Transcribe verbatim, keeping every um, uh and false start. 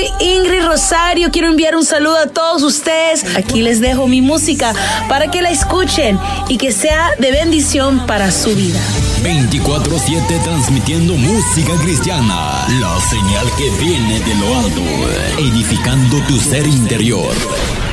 Ingrid Rosario. Quiero enviar un saludo a todos ustedes. Aquí les dejo mi música para que la escuchen y que sea de bendición para su vida. veinticuatro siete transmitiendo música cristiana, la señal que viene de lo alto, edificando tu ser interior.